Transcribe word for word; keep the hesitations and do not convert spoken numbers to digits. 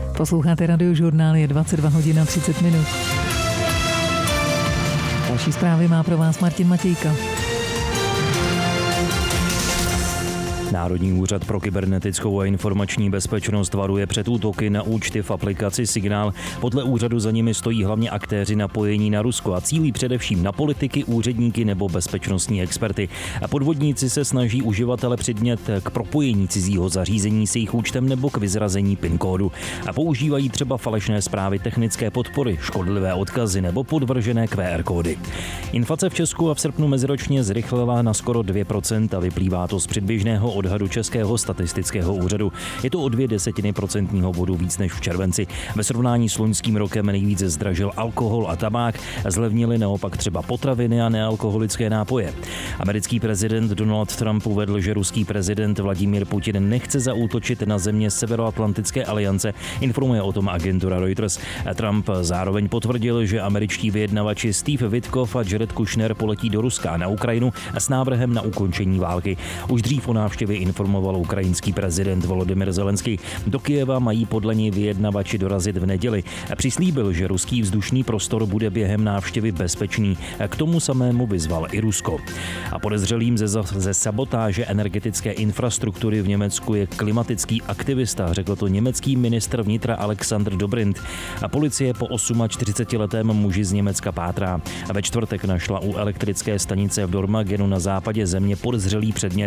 Posloucháte Radiožurnál, je dvacet dva hodin a třicet minut. Další zprávy má pro vás Martin Matějka. Národní úřad pro kybernetickou a informační bezpečnost varuje před útoky na účty v aplikaci Signál. Podle úřadu za nimi stojí hlavně aktéři napojení na Rusko a cílí především na politiky, úředníky nebo bezpečnostní experty. A podvodníci se snaží uživatele přimět k propojení cizího zařízení s jejich účtem nebo k vyzrazení PIN kódu. A používají třeba falešné zprávy technické podpory, škodlivé odkazy nebo podvržené Q R kódy. Inflace v Česku a v srpnu meziročně zrychlila na skoro dvě procenta, vyplývá to z předběžného odhadu Českého statistického úřadu. Je to o dvě desetiny procentního bodu víc než v červenci. Ve srovnání s loňským rokem nejvíce zdražil alkohol a tabák, zlevnily naopak třeba potraviny a nealkoholické nápoje. Americký prezident Donald Trump uvedl, že ruský prezident Vladimír Putin nechce zaútočit na země Severoatlantické aliance, informuje o tom agentura Reuters. Trump zároveň potvrdil, že američtí vyjednavači Steve Witkoff a Jared Kushner poletí do Ruska na Ukrajinu s návrhem na ukončení války. Už dřív o návštěvě informoval ukrajinský prezident Volodymyr Zelenský. Do Kyjeva mají podle něj vyjednavači dorazit v neděli. Přislíbil, že ruský vzdušný prostor bude během návštěvy bezpečný. K tomu samému vyzval i Rusko. A podezřelým ze, ze sabotáže energetické infrastruktury v Německu je klimatický aktivista, řekl to německý ministr vnitra Alexander Dobrindt. A policie po čtyřicetiosmiletém muži z Německa pátrá. A ve čtvrtek našla u elektrické stanice v Dormagenu na západě země podezřelý předmět.